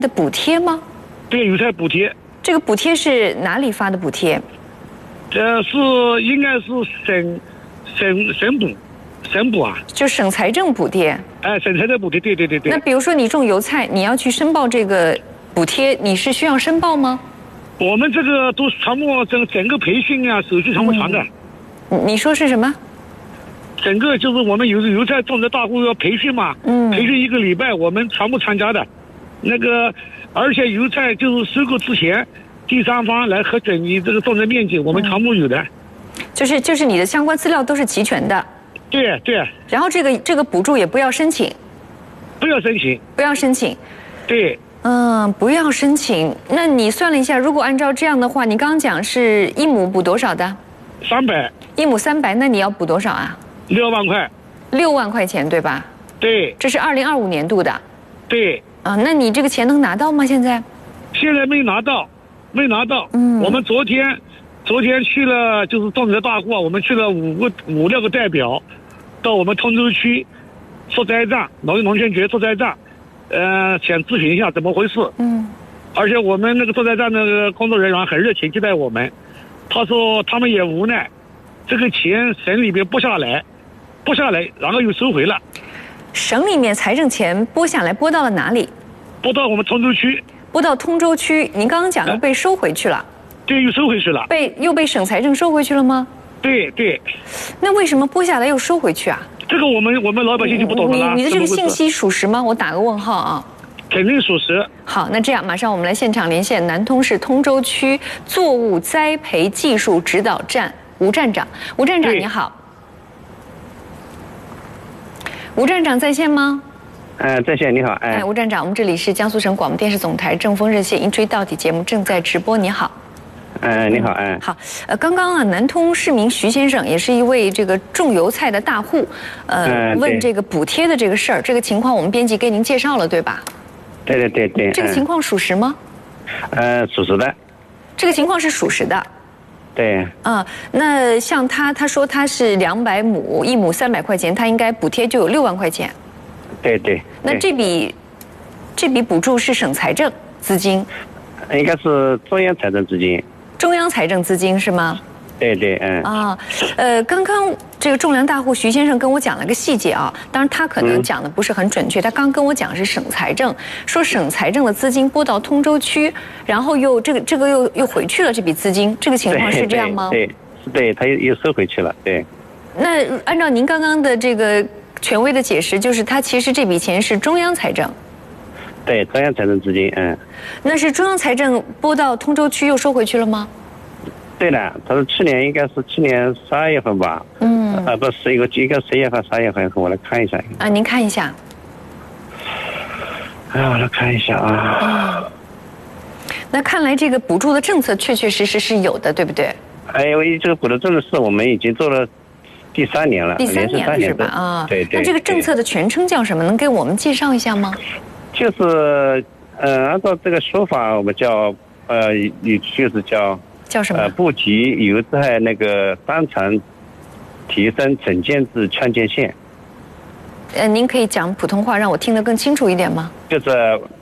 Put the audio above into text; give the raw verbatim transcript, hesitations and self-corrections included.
的补贴吗？ 对，油菜补贴。 这个补贴是哪里发的补贴？ 呃，是应该是省省省补，省补啊， 就省财政补贴。 哎，省财政补贴，对对对对。 那比如说你种油菜，你要去申报这个补贴，你是需要申报吗？ 我们这个都全部整整个培训啊，手续全部传的。 嗯、你说是什么？ 整个就是我们油油菜种植大户要培训嘛，嗯，培训一个礼拜，我们全部参加的。那个，而且油菜就是收购之前，第三方来核准你这个种植面积，我们全部有的。 嗯、就是就是你的相关资料都是齐全的。 对对。 然后这个这个补助也不要申请。 不要申请。 不要申请。 对。 嗯，不要申请。那你算了一下，如果按照这样的话，你刚刚讲是一亩补多少的？ 三百。 一亩三百，那你要补多少啊？ 六万块。 六万块钱，对吧？ 对。 这是二零二五年度的。 对。 啊，那你这个钱能拿到吗？现在？ 现在没拿到，没拿到。嗯。我们昨天，昨天去了，就是种植大户啊，我们去了五个五六个代表，到我们通州区出灾站，农业农村局出灾站。呃，想咨询一下怎么回事。嗯，而且我们那个作战站那个工作人员很热情接待我们，他说他们也无奈，这个钱省里边拨下来，拨下来，然后又收回了。 省里面财政钱拨下来，拨到了哪里？ 拨到我们通州区。 拨到通州区，您刚刚讲又被收回去了。 对，又收回去了。 被又被省财政收回去了吗？ 对对。 那为什么拨下来又收回去啊？ 这个我们我们老百姓就不懂了啦。 你你的这个信息属实吗？我打个问号啊。 肯定属实。 好，那这样马上我们来现场连线南通市通州区作物栽培技术指导站吴站长。吴站长你好。吴站长在线吗？ 呃，在线你好。 哎，吴站长，我们这里是江苏省广播电视总台正风热线一追到底节目正在直播，你好。 哎，你好，哎， 好，呃，刚刚啊，南通市民徐先生也是一位这个种油菜的大户，呃，问这个补贴的这个事儿，这个情况我们编辑给您介绍了，对吧？ 对对对对。 这个情况属实吗？ 呃，属实的。 这个情况是属实的。 对。 啊，那像他，他说他是两百亩，一亩三百块钱，他应该补贴就有六万块钱。 对对。 那这笔，这笔补助是省财政资金？ 应该是中央财政资金。 中央财政资金是吗？ 对对，嗯。 啊，呃，刚刚这个种粮大户徐先生跟我讲了个细节啊，当然他可能讲的不是很准确，他刚跟我讲是省财政，说省财政的资金拨到通州区，然后又这个这个又又回去了这笔资金，这个情况是这样吗？ 对，对，他又又收回去了，对。 那按照您刚刚的这个权威的解释，就是他其实这笔钱是中央财政。 对，中央财政资金，嗯。 那是中央财政拨到通州区又收回去了吗？ 对的，他是去年应该是去年十二月份吧。嗯。啊，不是一个一个十月份、十二月份，我来看一下。 啊，您看一下。 哎，我来看一下啊。 嗯。那看来这个补助的政策确确实实是有的，对不对？ 哎，因为这个补助政策我们已经做了第三年了， 第三年了是吧？啊， 对对。 那这个政策的全称叫什么？能给我们介绍一下吗？ 就是，呃，按照这个说法，我们叫呃，你就是叫叫什么？ 呃，部级油菜那个单层提升整建至圈建线。 呃，您可以讲普通话让我听得更清楚一点吗？ 就是